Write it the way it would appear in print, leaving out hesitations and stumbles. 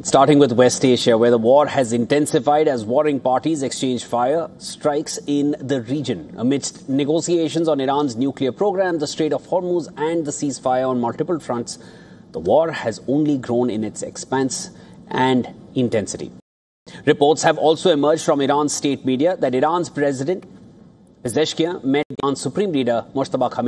Starting with West Asia, where the war has intensified as warring parties exchange fire strikes in the region. Amidst negotiations on Iran's nuclear program, the Strait of Hormuz and the ceasefire on multiple fronts, the war has only grown in its expanse and intensity. Reports have also emerged from Iran's state media that Iran's President Pezeshkian met Iran's Supreme Leader Mojtaba Khamenei